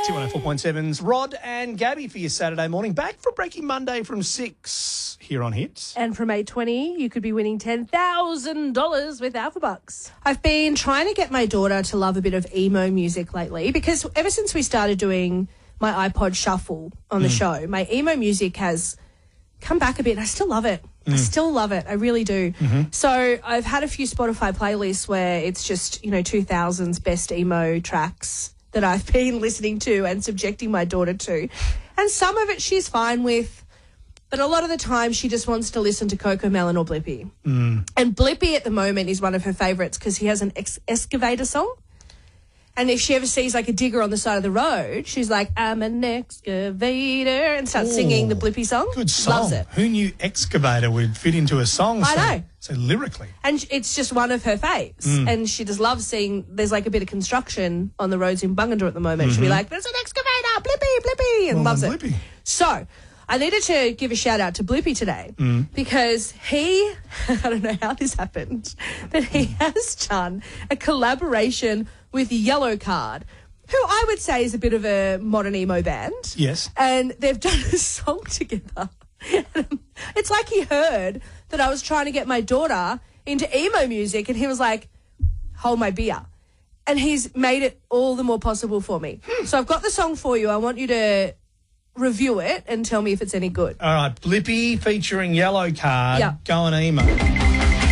204.7's Rod and Gabby for your Saturday morning. Back for Breaking Monday from 6 here on Hits. And from 8:20, you could be winning $10,000 with Alpha Bucks. I've been trying to get my daughter to love a bit of emo music lately because ever since we started doing my iPod Shuffle on the show, my emo music has come back a bit. I still love it. I still love it. I really do. So I've had a few Spotify playlists where it's just, 2000s best emo tracks that I've been listening to and subjecting my daughter to. And some of it she's fine with, but a lot of the time she just wants to listen to Coco Melon or Blippi. And Blippi at the moment is one of her favourites because he has an excavator song. And if she ever sees like a digger on the side of the road, she's like, I'm an excavator, and starts singing the Blippi song. Good song. Loves it. Who knew excavator would fit into a song so lyrically? And it's just one of her faves. And she just loves seeing, there's like a bit of construction on the roads in Bungendore at the moment. She'll be like, there's an excavator, Blippi, Blippi, and loves it. Blippi. So I needed to give a shout out to Blippi today because he, I don't know how this happened, but he has done a collaboration with Yellow Card, who I would say is a bit of a modern emo band. Yes. And they've done a song together. It's like he heard that I was trying to get my daughter into emo music and he was like, hold my beer. And he's made it all the more possible for me. So I've got the song for you. I want you to review it and tell me if it's any good. All right, Blippi featuring Yellow Card, Yeah. going emo.